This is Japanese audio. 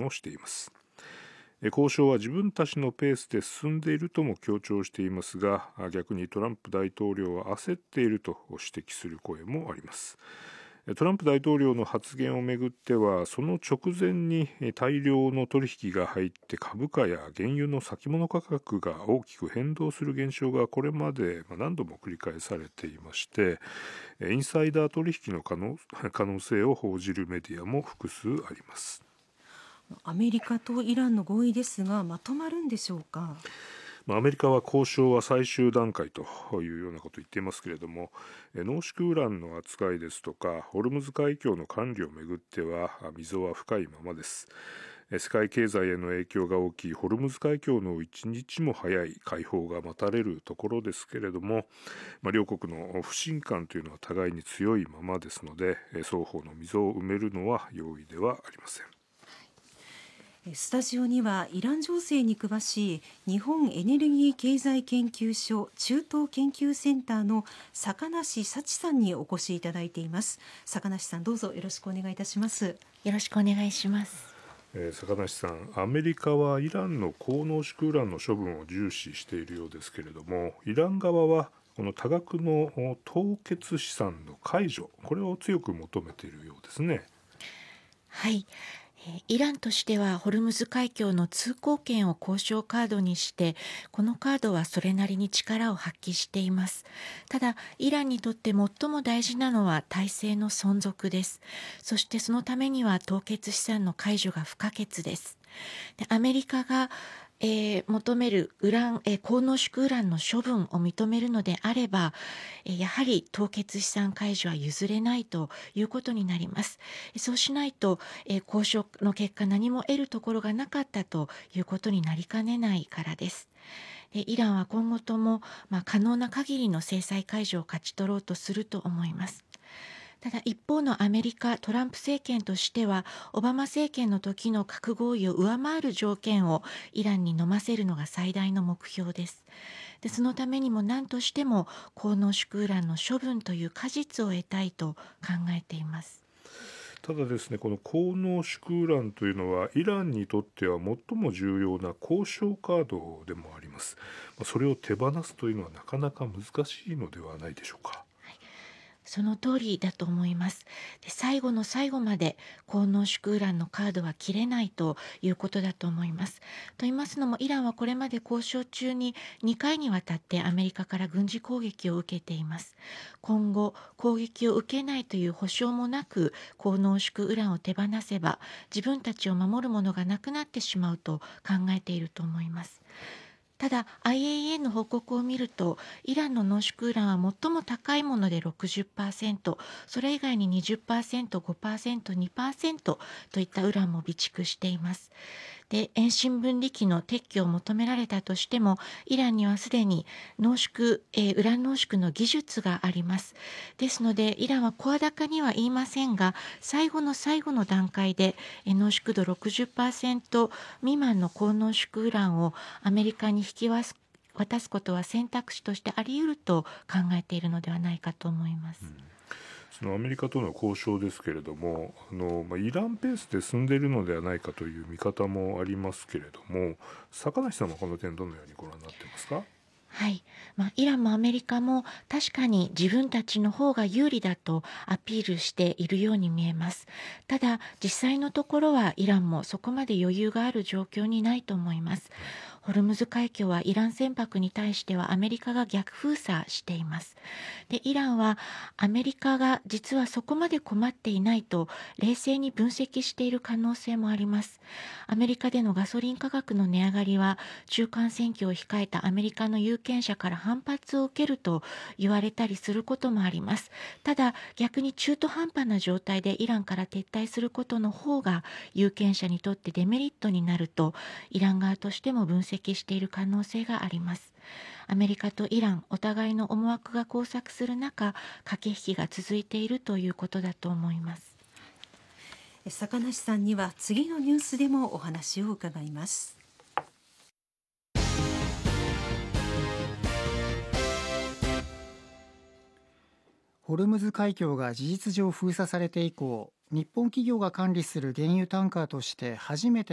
もしています。交渉は自分たちのペースで進んでいるとも強調していますが、逆にトランプ大統領は焦っていると指摘する声もあります。トランプ大統領の発言をめぐっては、その直前に大量の取引が入って株価や原油の先物価格が大きく変動する現象がこれまで何度も繰り返されていまして、インサイダー取引の可能性を報じるメディアも複数あります。 アメリカとイランの合意ですが、まとまるんでしょうか。 アメリカは交渉は最終段階というようなことを言っていますけれども、濃縮ウランの扱いですとかホルムズ海峡の管理をめぐっては溝は深いままです。世界経済への影響が大きいホルムズ海峡の一日も早い解放が待たれるところですけれども、両国の不信感というのは互いに強いままですので、双方の溝を埋めるのは容易ではありません。 スタジオにはイラン情勢に詳しい日本エネルギー経済研究所中東研究センターの坂梨幸さんにお越しいただいています。坂梨さん、どうぞよろしくお願いいたします。 よろしくお願いします。 坂梨さん、アメリカはイランの高濃縮ウランの処分を重視しているようですけれども、イラン側はこの多額の凍結資産の解除、これを強く求めているようですね。 はい、イランとしてはホルムズ海峡の通行権を交渉カードにして、このカードはそれなりに力を発揮しています。ただイランにとって最も大事なのは体制の存続です。そしてそのためには凍結資産の解除が不可欠です。でアメリカが求める高濃縮ウランの処分を認めるのであれば、やはり凍結資産解除は譲れないということになります。そうしないと、交渉の結果何も得るところがなかったということになりかねないからです。イランは今後とも、可能な限りの制裁解除を勝ち取ろうとすると思います。ただ一方のアメリカトランプ政権としては、オバマ政権の時の核合意を上回る条件をイランに飲ませるのが最大の目標です。そのためにも何としても高濃縮ウランの処分という果実を得たいと考えています。 ただですね、この高濃縮ウランというのはイランにとっては最も重要な交渉カードでもあります。それを手放すというのはなかなか難しいのではないでしょうか。 その通りだと思います。最後の最後まで高濃縮ウランのカードは切れないということだと思います。と言いますのも、イランはこれまで交渉中に2回にわたってアメリカから軍事攻撃を受けています。今後攻撃を受けないという保証もなく高濃縮ウランを手放せば、自分たちを守るものがなくなってしまうと考えていると思います。ただ IAEA の報告を見ると、イランの濃縮ウランは最も高いもので 60%、 それ以外に 20%、5%、2% といったウランも備蓄しています。で遠心分離機の撤去を求められたとしても、イランにはすでにウラン濃縮の技術があります。ですのでイランは声高には言いませんが、最後の最後の段階で濃縮度 60% 未満の高濃縮ウランをアメリカに引き渡すことは選択肢としてあり得ると考えているのではないかと思います。 そのアメリカとの交渉ですけれども、イランペースで進んでいるのではないかという見方もありますけれども、坂梨さんはこの点どのようにご覧になっていますか。 はい、イランもアメリカも確かに自分たちの方が有利だとアピールしているように見えます。ただ実際のところはイランもそこまで余裕がある状況にないと思います。ホルムズ海峡はイラン船舶に対してはアメリカが逆封鎖しています。でイランはアメリカが実はそこまで困っていないと冷静に分析している可能性もあります。アメリカでのガソリン価格の値上がりは、中間選挙を控えたアメリカの有権者から反発を受けると言われたりすることもあります。ただ逆に中途半端な状態でイランから撤退することの方が有権者にとってデメリットになると、イラン側としても分析している可能性があります。アメリカとイランお互いの思惑が交錯する中、駆け引きが続いているということだと思います。 坂梨さんには次のニュースでもお話を伺います。 ホルムズ海峡が事実上封鎖されて以降、日本企業が管理する原油タンカーとして初めて